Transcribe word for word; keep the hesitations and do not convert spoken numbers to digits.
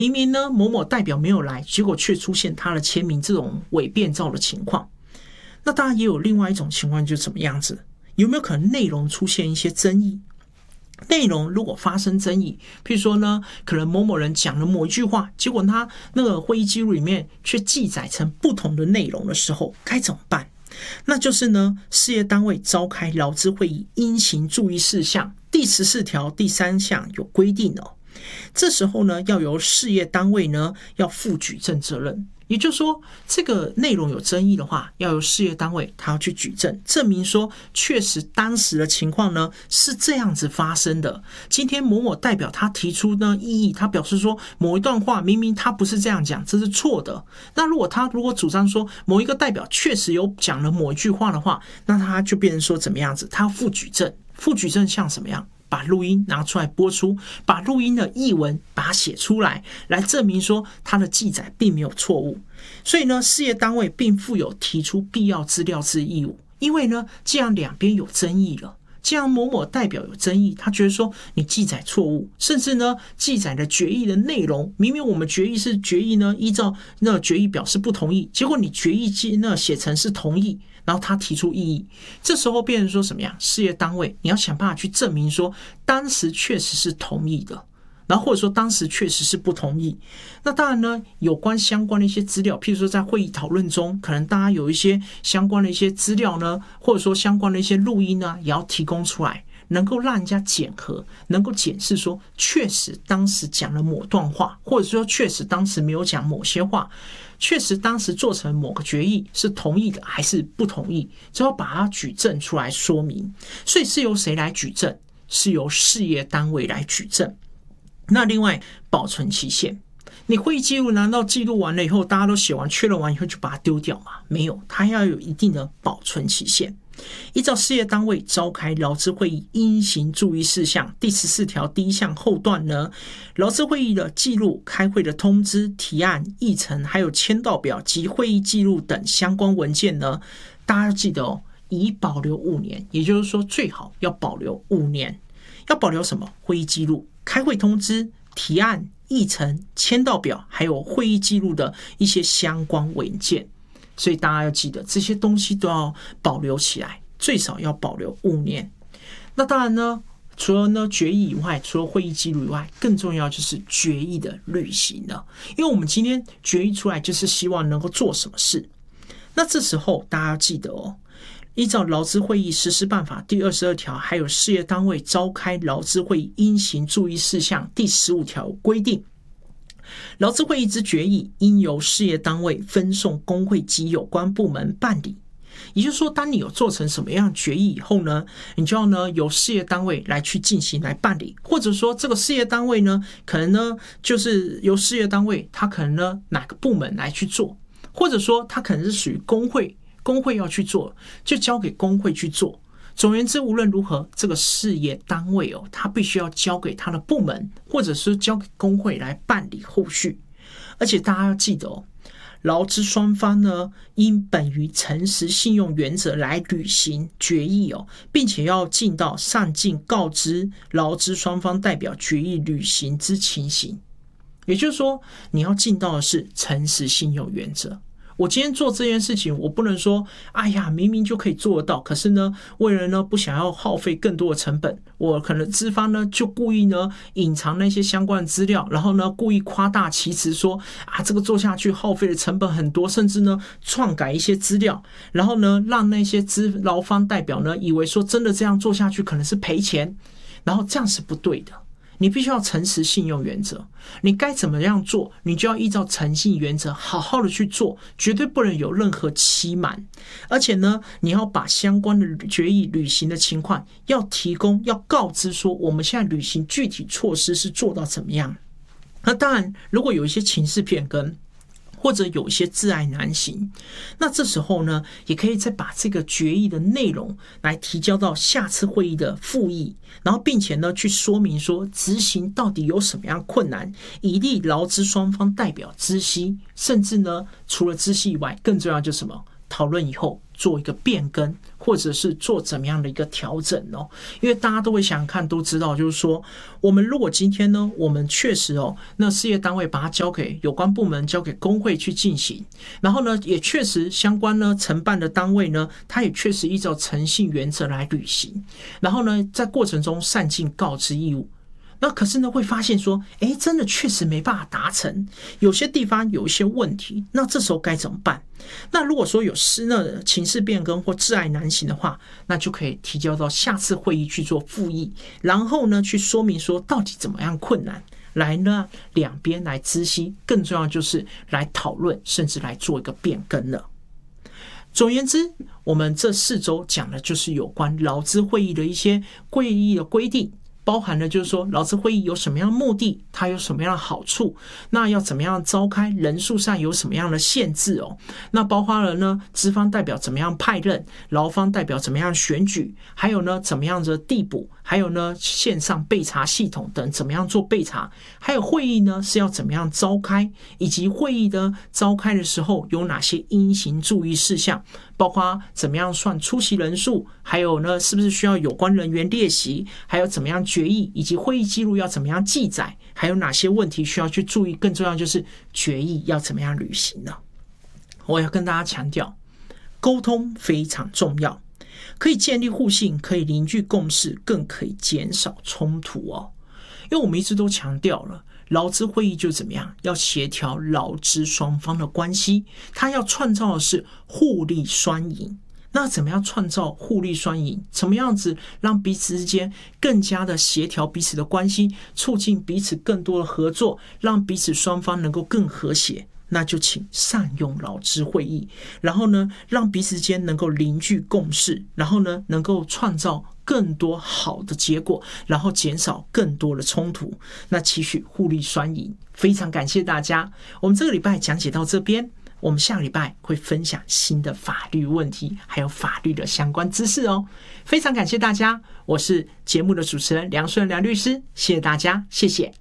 明明呢某某代表没有来，结果却出现他的签名这种伪变造的情况。那当然也有另外一种情况，就是什么样子？有没有可能内容出现一些争议？内容如果发生争议，譬如说呢，可能某某人讲了某一句话，结果他那个会议记录里面却记载成不同的内容的时候，该怎么办？那就是呢，事业单位召开劳资会议应行注意事项第十四条第三项有规定哦。这时候呢，要由事业单位呢要负举证责任。也就是说，这个内容有争议的话，要由事业单位他要去举证，证明说确实当时的情况呢是这样子发生的。今天某某代表他提出呢异议，他表示说某一段话明明他不是这样讲，这是错的。那如果他如果主张说某一个代表确实有讲了某一句话的话，那他就变成说怎么样子？他要负举证，负举证像什么样？把录音拿出来播出，把录音的译文把它写出来，来证明说他的记载并没有错误。所以呢，事业单位并负有提出必要资料之义务。因为呢，既然两边有争议了，既然某某代表有争议，他觉得说你记载错误，甚至呢记载的决议的内容，明明我们决议是决议呢依照那决议表示不同意，结果你决议那写成是同意。然后他提出异议，这时候变成说什么样？事业单位你要想办法去证明说当时确实是同意的，然后或者说当时确实是不同意。那当然呢，有关相关的一些资料，譬如说在会议讨论中，可能大家有一些相关的一些资料呢，或者说相关的一些录音呢，也要提供出来，能够让人家检核，能够检视说确实当时讲了某段话，或者说确实当时没有讲某些话，确实当时做成某个决议是同意的还是不同意，只要把它举证出来说明。所以是由谁来举证？是由事业单位来举证。那另外保存期限，你会议记录难道记录完了以后大家都写完确认完以后就把它丢掉吗？没有，它要有一定的保存期限。依照事业单位召开劳资会议应行注意事项第十四条第一项后段呢，劳资会议的记录、开会的通知、提案、议程，还有签到表及会议记录等相关文件呢，大家要记得哦，已保留五年，也就是说最好要保留五年。要保留什么？会议记录、开会通知、提案、议程、签到表，还有会议记录的一些相关文件。所以大家要记得这些东西都要保留起来，最少要保留五年。那当然呢，除了呢决议以外，除了会议记录以外，更重要就是决议的履行了。因为我们今天决议出来，就是希望能够做什么事。那这时候大家要记得哦，依照劳资会议实施办法第二十二条，还有事业单位召开劳资会议应行注意事项第十五条规定，劳资会议之决议应由事业单位分送工会及有关部门办理。也就是说，当你有做成什么样决议以后呢，你就要呢由事业单位来去进行来办理，或者说这个事业单位呢，可能呢就是由事业单位他可能呢哪个部门来去做，或者说他可能是属于工会，工会要去做，就交给工会去做。总而言之，无论如何，这个事业单位哦，他必须要交给他的部门，或者是交给工会来办理后续。而且大家要记得哦，劳资双方呢，应本于诚实信用原则来履行决议哦，并且要尽到上尽告知劳资双方代表决议履行之情形。也就是说，你要尽到的是诚实信用原则。我今天做这件事情，我不能说哎呀明明就可以做得到，可是呢为了呢不想要耗费更多的成本，我可能资方呢就故意呢隐藏那些相关的资料，然后呢故意夸大其词说啊这个做下去耗费的成本很多，甚至呢篡改一些资料，然后呢让那些资劳方代表呢以为说真的这样做下去可能是赔钱，然后这样是不对的。你必须要诚实信用原则，你该怎么样做，你就要依照诚信原则好好的去做，绝对不能有任何欺瞒。而且呢，你要把相关的决议履行的情况要提供，要告知说我们现在履行具体措施是做到怎么样。那当然，如果有一些情势变更，或者有一些窒碍难行，那这时候呢，也可以再把这个决议的内容来提交到下次会议的复议，然后并且呢去说明说执行到底有什么样困难，以利劳资双方代表知悉，甚至呢除了知悉以外，更重要就是什么？讨论以后做一个变更，或者是做怎么样的一个调整哦。因为大家都会想想看，都知道就是说，我们如果今天呢，我们确实哦，那事业单位把它交给有关部门，交给工会去进行，然后呢，也确实相关呢承办的单位呢，它也确实依照诚信原则来履行，然后呢，在过程中善尽告知义务。那可是呢，会发现说，哎，真的确实没办法达成，有些地方有一些问题，那这时候该怎么办？那如果说有事呢情势变更或挚爱难行的话，那就可以提交到下次会议去做复议，然后呢去说明说到底怎么样困难，来呢两边来知悉，更重要就是来讨论，甚至来做一个变更了。总而言之，我们这四周讲的就是有关劳资会议的一些会议的规定，包含了就是说劳资会议有什么样的目的，它有什么样的好处，那要怎么样召开，人数上有什么样的限制哦。那包括了呢资方代表怎么样派任，劳方代表怎么样选举，还有呢怎么样的递补，还有呢线上备查系统等怎么样做备查，还有会议呢是要怎么样召开，以及会议呢召开的时候有哪些应行注意事项，包括怎么样算出席人数，还有呢是不是需要有关人员列席，还有怎么样决议，以及会议记录要怎么样记载，还有哪些问题需要去注意，更重要就是决议要怎么样履行呢？我要跟大家强调，沟通非常重要，可以建立互信，可以凝聚共识，更可以减少冲突哦。因为我们一直都强调了，劳资会议就怎么样，要协调劳资双方的关系，它要创造的是互利双赢。那怎么样创造互利双赢？怎么样子让彼此之间更加的协调彼此的关系，促进彼此更多的合作，让彼此双方能够更和谐？那就请善用劳资会议，然后呢，让彼此间能够凝聚共识，然后呢，能够创造更多好的结果，然后减少更多的冲突，那期许互利双赢。非常感谢大家，我们这个礼拜讲解到这边，我们下个礼拜会分享新的法律问题，还有法律的相关知识哦。非常感谢大家，我是节目的主持人梁顺梁律师，谢谢大家，谢谢。